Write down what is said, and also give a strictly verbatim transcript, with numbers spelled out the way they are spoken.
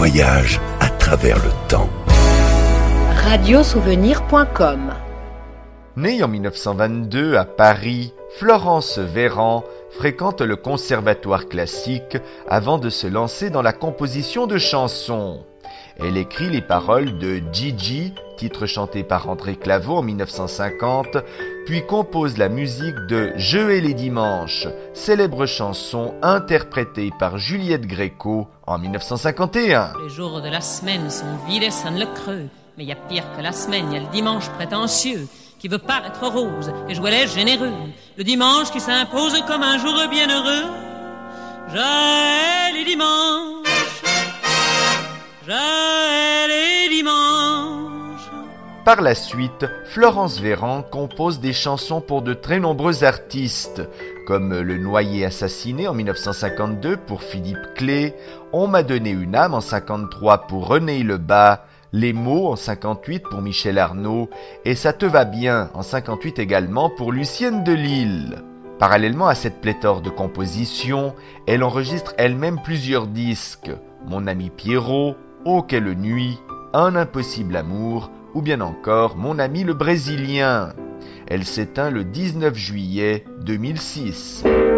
voyage à travers le temps. radiosouvenir point com. Née en mille neuf cent vingt-deux à Paris, Florence Véran fréquente le conservatoire classique avant de se lancer dans la composition de chansons. Elle écrit les paroles de Gigi, titre chanté par André Claveau en mille neuf cent cinquante, puis compose la musique de Je et les dimanches, célèbre chanson interprétée par Juliette Gréco en mille neuf cent cinquante et un. Les jours de la semaine sont vides et ça ne le creux, mais il y a pire que la semaine, il y a le dimanche prétentieux qui veut paraître rose et jouer les généreux, le dimanche qui s'impose comme un jour bienheureux. J'ai les dimanches, j'ai les dimanches. Par la suite, Florence Véran compose des chansons pour de très nombreux artistes, comme Le Noyé assassiné en mille neuf cent cinquante-deux pour Philippe Clé, On m'a donné une âme en cinquante-trois pour René Lebas, Les mots en cinquante-huit pour Michel Arnaud et Ça te va bien en cinquante-huit également pour Lucienne de Lille. Parallèlement à cette pléthore de compositions, elle enregistre elle-même plusieurs disques, Mon ami Pierrot, Oh quelle nuit, Un impossible amour ou bien encore Mon ami le Brésilien. Elle s'éteint le dix-neuf juillet deux mille six.